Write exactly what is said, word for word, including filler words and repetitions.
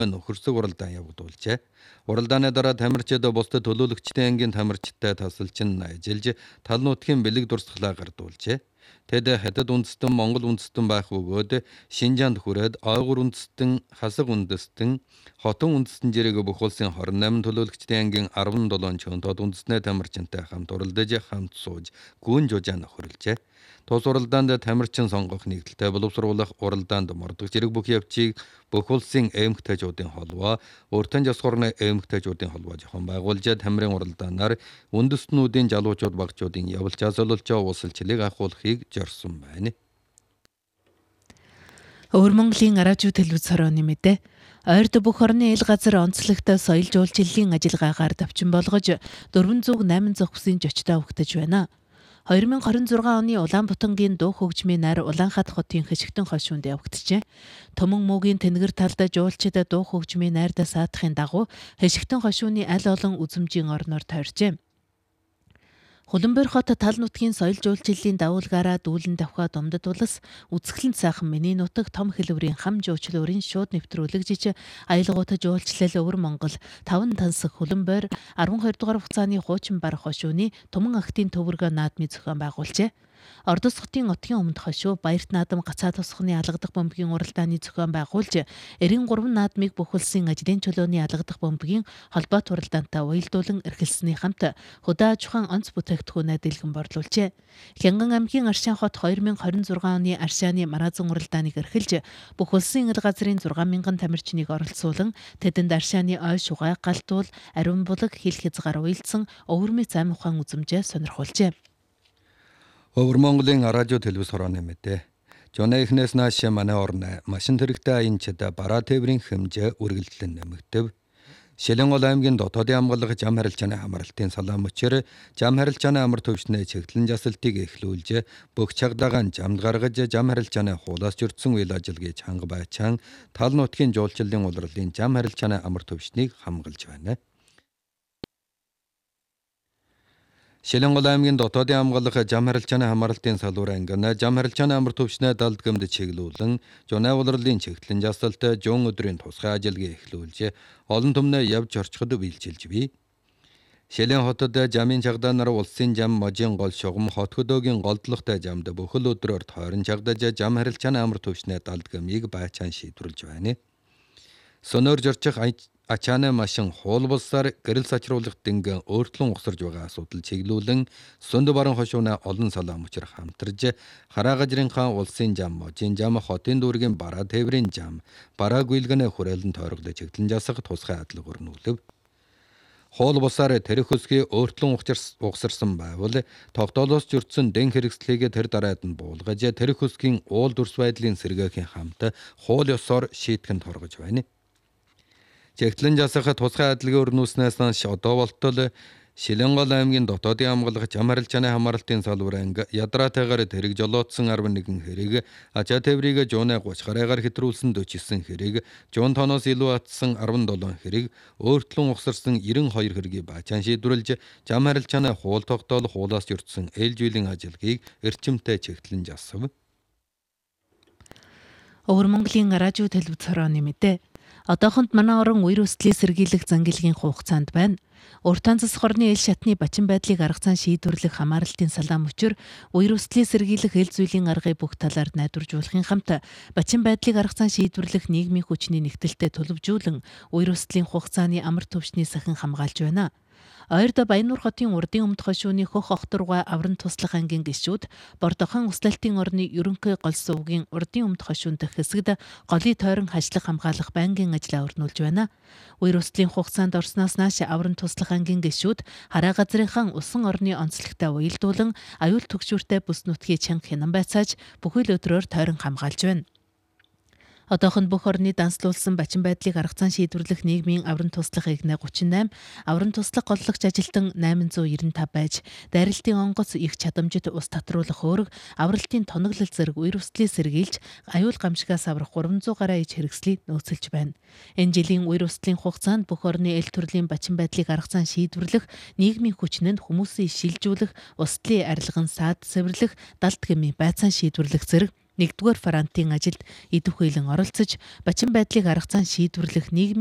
нөхөрсөг уралдаан явагдуулжээ. Уралдааны дараа тамирчид бусдад төлөөлөгчдийн ангийн тамирчидтай тасалчин ажиллаж тал нутгийн бэлэг дурсгалаа гардуулжээ. Тэд хятад үндэстэн Монгол үндэстэн байх бөгөөд Шинжаанд хүрээд ойгур үндэстэн, хасаг үндэстэн, хотон үндэстэн жирэг бүх улсын хорин найман төлөөлөгчдийн ангийн арван долоон чөнтод үндэстнээ тамирчинтай хамт уралдаж хамт сууж гүн жужаан хөрлөжээ. Тус уралдаанд тамирчин сонгох нэгдэлтэй боловсруулах уралдаанд мордог жирэг бүх явцыг бүх улсын эмэгтэйчүүдийн холбоо, өртөн жасхуурны эмэгтэйчүүдийн холбоо жохон байгуулж тамирын уралдаанаар үндэстнүүдийн жалуучууд багчуудын явуулчаас олж уусалчлыг ахуулахыг зорьсон байна. Өвөр Монголын радио телевиз хорооны мэдээ. Ойрд бүх орны ил газар онцлогтой соёл жуулчлалын ажиллагаагаар давчин болгож дөрвөн зуун найман зохисын зочдоо өгтөж байна. хоёр мянга хорин зургаан оны Улаанбаатангийн дуу хөгжмийн нар Улаанхаат хотын Хэшигтэн хошуунд явагдчихэ. Төмөн муугийн тэнгэр талд жуулчид дуу хөгжмийн найрдаа саатахын дагуу Хэшигтэн хошууны аль олон үзмжийн орноор тойржээ. Хуланбойр хот тал нутгийн соёл жуулчлалын дагуулгаараа дүүлэн давхаа домдод улс үзэсгэлэнт сайхан миний нутаг том хэлбэрийн хам жуулчлалын шууд нэвтрүүлэгжиж аялгаута жуулчлал Өвөр Монгол таван тансаг Хуланбойр арван хоёр дугаар хугацааны хуучин бар хошууны Төмөн охидын төвөргөө наадмын зохион байгуулжээ. Ордос хотын отгийн өмнөд хошуу Баярт наадам гацаа тосхны алгадах бөмбөгийн уралдааны зохион байгуулж эрийн гурван наадмыг бүх улсын ажлын чөлөөний алгадах бөмбөгийн холбоот уралдаантай уялдуулан эрхэлсэний хамт хөдөө аж ахуйн онц бүтээгдэхүүнээ дэлгэн борлуулжээ. Хянган аймгийн Аршаан хот хоёр мянга хорин зургаан оны Аршааны маразан уралдааныг эрхэлж бүх улсын ил газрын зургаан мянган тамирчныг оролцуулан тэдэнд Аршааны ой шугай галтуул ариун булаг хил хязгаар уялдсан өвөр мэц ам ухаан үзэмжээ сонирхуулжээ. Өвөр Монголын радио телевиз хорооны мэдээ. Жонэ ихнээс нааш манай орны машин тэрэгтэй аянчид бараа тээврийн хэмжээ үргэлжлэн нэмэгдэв. Шилэн гол аймгийн дотоодын хамгаалах зам харилцааны хамралтын салаам өчөр зам харилцааны амар төвчнээ чиглэлэн жасалтыг эхлүүлж бүх чагдагаан замд гаргаж зам харилцааны хуулаас зөрчсөн үйл ажиллагааг чанга байчаан тал нутгийн жуулчлалын улирлын зам харилцааны амар төвчнийг хамгаалж байна. Шилэн гол аймгийн дотоодын хамгаалах зам харилцааны хамгаалалтын салбар ангин зам харилцааны амар төвчнээ далд гэмд чиглүүлэн Жонэ улирлын чиглэлэн жасалт жон өдрийн тусгай ажиллагаа эхлүүлж олон түмнээ явж орчиход биелжилж бий. Шилэн хотод замын чагдаанаар улсын зам можийн гол шугам хот хөдөөгийн голдлогтой замд бүхэл өдрөөр тойрон чагдаж зам харилцааны амар төвчнээ далд гэмийг байчаан шийдвэрлэж байна. Сонор зорчих ачааны машин хуул булсаар гэрэл сачруулах дэнгэн өөртлөн ухсарж байгаа асуудал чиглүүлэн Сүнд баран хошууна олон салаам учир хамтарж Хараагажрынхаа улсын зам можийн зам хотын дүүргийн бараа тээврийн зам бараа гүйлгэнэ хүрээлэн тойроглож чиглэн жасах тусгай адлаг өрнүүлв. Хоол бусаар тэрх хөсгий өөртлөн ухсарсан байвал тогтоолоос зөрчсөн дэн хэрэгслийг тэр дараад нь буулгаж тэрх хөсгийн уул дүрс байдлын сэргээхийн хамт хоол ёсоор шийтгэн торгож байна. Чиглэлэн жасах тусгай адлагын өрнүүлснээс хойш одоо болтол Шилэн гол аймгийн дотоодын хамгаалах зам харилцааны хамгаалалтын салбар анги ядраатайгаар тэрэг жолоодсон арван нэгэн хэрэг, ачаа тээврийг Жонэ гуч гараагаар хэтрүүлсэн дөчсөн хэрэг, Жон тоноос илүү атсан арван долоон хэрэг, өөртлөн ухсарсан ерөн хоёр хэргийг баачаан шийдвэрлэж зам харилцааны хуул тогтоол хуулаас зөрчсөн ээлжүүлэн ажиллагааг эрчимтэй чиглэлэн жасав. Өвөр Монголын радио телевиз хорооны мэдээ. Одоохонд манай орон үер өслийн сэргийлэх зангилгийн хугацаанд байна. Уртаан засах орны ил шатны бачин байдлыг арга зан шийдвэрлэх хамааралтын салаам өчир үер өслийн сэргийлэх эл зүйлийн аргыг бүх талаар найдваржуулахын хамт бачин байдлыг арга зан шийдвэрлэх нийгмийн хүчний нэгдэлтэд төлөвжүүлэн үер өслийн хугацааны амар төвчний сахин хамгаалж байна. Ойрдо Баяннуур хотын урдын өмнөд хошууны хөх охторгой авран туслах ангийн гишүүд Бордохон услалтын орны ерөнхий гол сувгийн урдын өмнөд хошуун дэх хэсэгт голын тойрон хашлах хамгаалах байнгын ажлаа өрнүүлж байна. Үер өслийн хугацаанд орсноос нааш авран туслах ангийн гишүүд хараа газрынхан усан орны онцлогтой уялдуулан аюул төгшүүртэй бүс нутгийн чанга хянан байцааж бүхэл өдрөөр тойрон хамгаалж байна. Одоохонд бүх орны данслуулсан бачин байдлыг арга зан шийдвэрлэх нийгмийн авран туслах игнэ гучин найм, авран туслах голлогч ажилтан найман зуун девяносто тав байж, дайралтын онгоц их чадамжит ус татруулах өөрөг, авралтын тоноглол зэрэг үер өслийг сэргийлж, аюул гамшигаас аврах гурван зуун гаруй иж хэрэгслийг нөөцөлж байна. Энэ жилийн үер өслийн хугацаанд бүх орны эл төрлийн бачин байдлыг арга зан шийдвэрлэх, нийгмийн хүчнэнд хүмүүсийг шилжүүлэх, устлийн арилган саад сэвэрлэх, далд гэмийн байцаан шийдвэрлэх зэрэг нэгдүгээр фронтын ажилд идэвхтэйлэн оролцож, Бачин байдлыг арга зан шийдвэрлэх нийгмийн